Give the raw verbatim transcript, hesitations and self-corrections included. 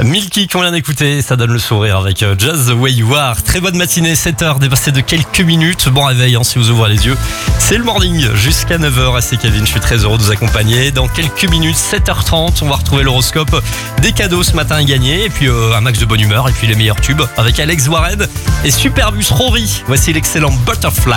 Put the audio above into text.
Milky qu'on vient d'écouter, ça donne le sourire avec Just the Way You Are. Très bonne matinée, sept heures dépassé de quelques minutes. Bon réveil hein, si vous ouvrez les yeux. C'est le morning jusqu'à neuf heures. C'est Kevin, je suis très heureux de vous accompagner. Dans quelques minutes, sept heures trente, on va retrouver l'horoscope. Des cadeaux ce matin à gagner. Et puis euh, un max de bonne humeur. Et puis les meilleurs tubes avec Alex Warren et Superbus Rory. Voici l'excellent Butterfly.